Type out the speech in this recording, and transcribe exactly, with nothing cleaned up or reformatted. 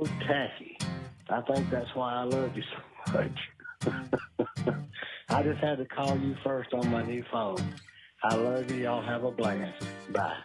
little tacky. I think that's why I love you so much. I just had to call you first on my new phone. I love you. Y'all have a blast. Bye.